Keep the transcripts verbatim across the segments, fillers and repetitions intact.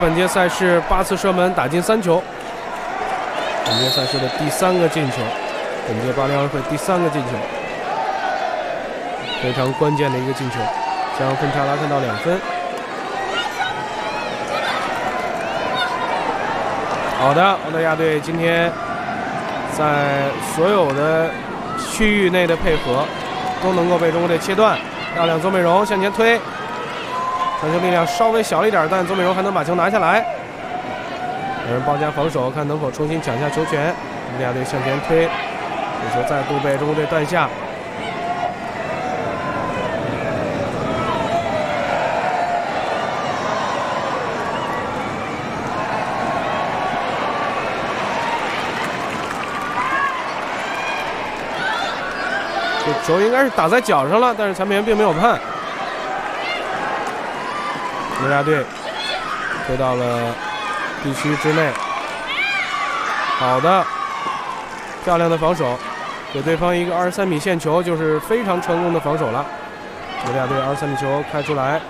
本届赛事八次射门打进三球，本届赛事的第三个进球，本届巴黎奥运会第三个进球，非常关键的一个进球，将分差拉开到两分。好的，澳大利亚队今天在所有的区域内的配合都能够被中国队切断。漂亮，邹美容向前推。 传球力量稍微小了一点，但邹美容还能把球拿下来。有人包夹防守，看能否重新抢下球权。澳大利亚队向前推，这球再度被中国队断下。这球应该是打在脚上了，但是裁判员并没有判。 澳大利亚队推到了地区之内，好的，漂亮的防守，给对方一个二十三米线球，就是非常成功的防守了。澳大利亚队二十三米球开出来，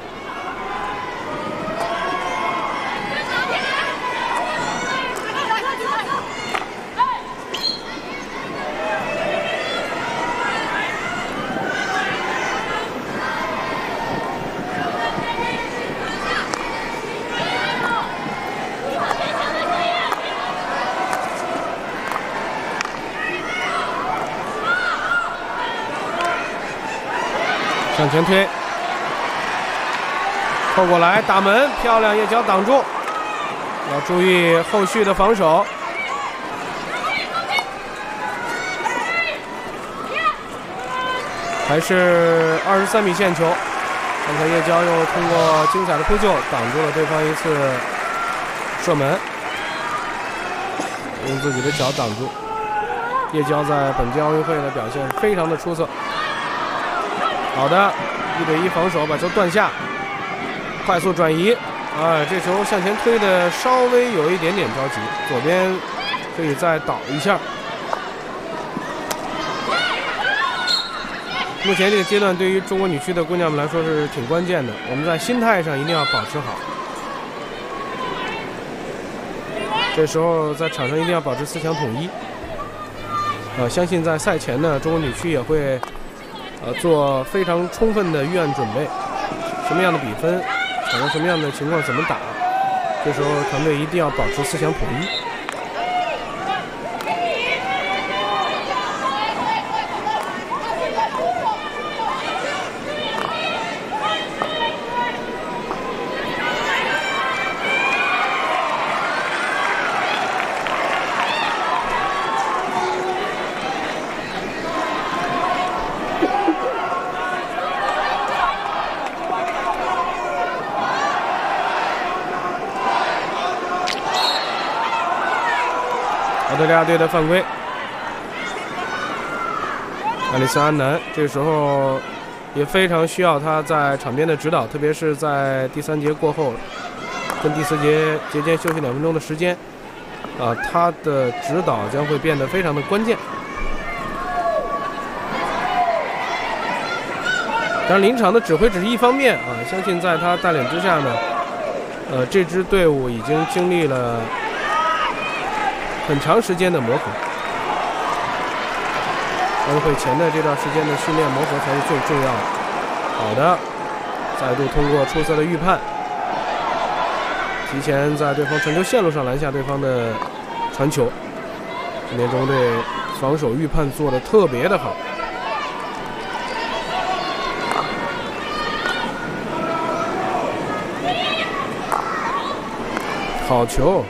向前推，扣过来打门，漂亮，叶脚挡住，要注意后续的防守。还是二十三米线球，刚才叶娇又通过精彩的扑救挡住了对方一次射门，用自己的脚挡住。叶娇在本届奥运会的表现非常的出色。 好的，一对一防守把球断下，快速转移，啊，这球向前推的稍微有一点点着急，左边可以再倒一下。目前这个阶段对于中国女区的姑娘们来说是挺关键的，我们在心态上一定要保持好。这时候在场上一定要保持思想统一。呃，相信在赛前呢，中国女区也会。 呃，做非常充分的预案准备，什么样的比分，产生什么样的情况怎么打，这时候团队一定要保持思想统一。澳大利亚队的犯规，艾丽森·安南这时候也非常需要他在场边的指导，特别是在第三节过后，跟第四节节间休息两分钟的时间，啊，他的指导将会变得非常的关键。当然，临场的指挥只是一方面啊，相信在他带领之下呢，呃，这支队伍已经经历了。 很长时间的磨合，奥运会前的这段时间的训练磨合才是最重要的。好的，再度通过出色的预判，提前在对方传球线路上拦下对方的传球。今天中国队防守预判做得特别的好。好球！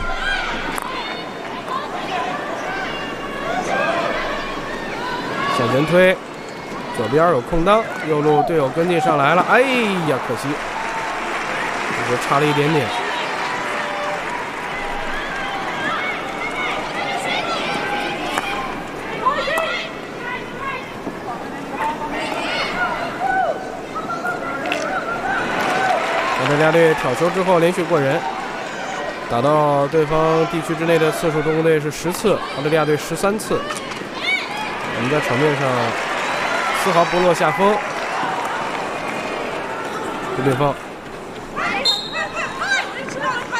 向前推，左边有空当，右路队友跟进上来了，哎呀，可惜，这就差了一点点。澳大利亚队挑球之后连续过人，打到对方地区之内的次数，中国队是十次，澳大利亚队十三次。 我们在场面上丝毫不落下风，对对方